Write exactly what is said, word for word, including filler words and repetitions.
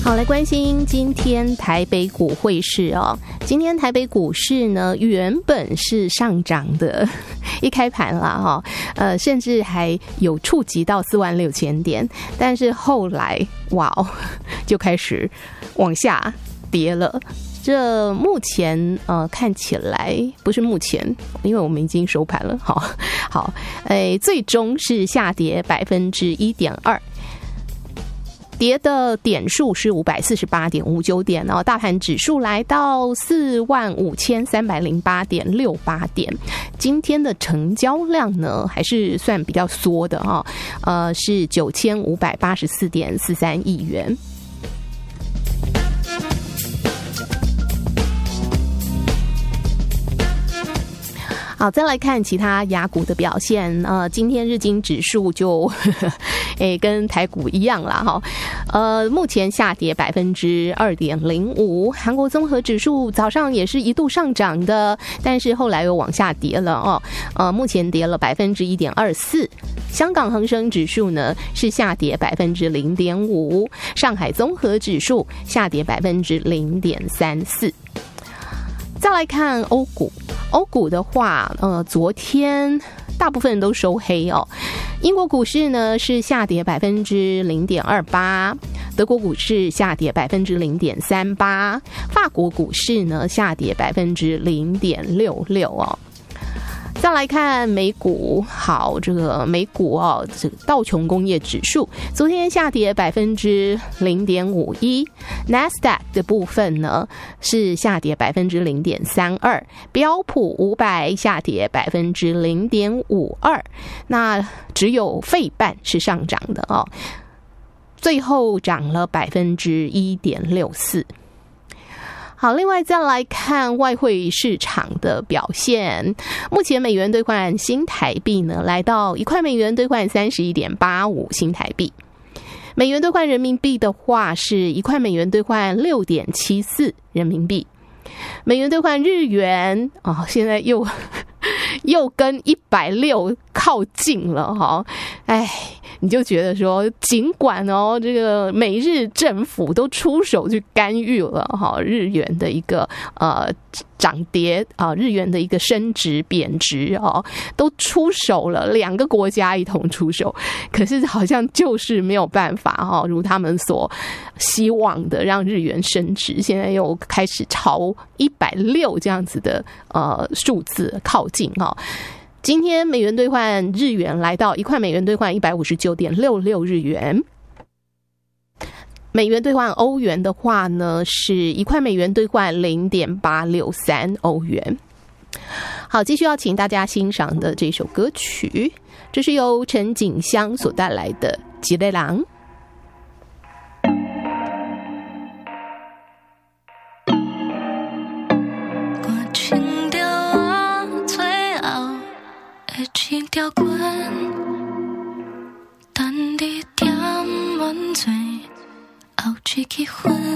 好，来关心今天台北股汇市哦。今天台北股市呢，原本是上涨的，一开盘啦哈、哦，呃，甚至还有触及到四万六千点，但是后来哇哦，就开始往下跌了。这目前呃看起来不是目前，因为我们已经收盘了。好，好，哎，最终是下跌百分之一点二。跌的点数是五百四十八点五九点哦，大盘指数来到四万五千三百零八点六八点。今天的成交量呢，还是算比较缩的哈、哦，呃，是九千五百八十四点四三亿元。好，再来看其他亚股的表现。呃，今天日经指数就诶跟台股一样啦哈，呃，目前下跌百分之二点零五。韩国综合指数早上也是一度上涨的，但是后来又往下跌了哦。呃，目前跌了百分之一点二四。香港恒生指数呢是下跌百分之零点五，上海综合指数下跌百分之零点三四。再来看欧股，欧股的话，呃，昨天大部分人都收黑哦。英国股市呢是下跌百分之零点二八，德国股市下跌百分之零点三八，法国股市呢下跌百分之零点六六哦。再来看美股，好，这个美股哦，这个道琼工业指数昨天下跌百分之零点五一 ，NASDAQ 的部分呢是下跌百分之零点三二，标普五百下跌百分之零点五二，那只有费半是上涨的哦，最后涨了百分之一点六四。好，另外再来看外汇市场的表现。目前美元兑换新台币呢，来到一块美元兑换三十一点八五新台币。美元兑换人民币的话，是一块美元兑换六点七四人民币。美元兑换日元哦，现在又又跟一百六靠近了哈，哎。你就觉得说，尽管哦，这个美日政府都出手去干预了哈，日元的一个呃涨跌啊，日元的一个升值贬值哦，都出手了，两个国家一同出手，可是好像就是没有办法哈、哦，如他们所希望的让日元升值，现在又开始朝一百六这样子的呃数字靠近哈、哦。今天美元兑换日元来到一块美元兑换一百五十九点六六日元，美元兑换欧元的话呢，是一块美元兑换零点八六三欧元。好，继续要请大家欣赏的这首歌曲，这是由陈景香所带来的《一个人》。 一条棍，等你点温泉，后一支烟。